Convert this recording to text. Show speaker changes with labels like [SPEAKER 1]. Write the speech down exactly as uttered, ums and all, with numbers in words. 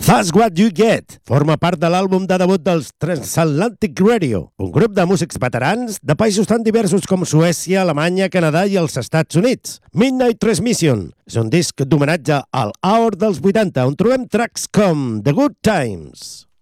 [SPEAKER 1] That's What You Get forma part de l'àlbum de debut dels Transatlantic Radio, un grup de músics veterans de països tan diversos com Suècia, Alemanya, Canadà i els Estats Units. Midnight Transmission és un disc d'homenatge al Hour dels vuitanta, on trobem tracks com The Good Times.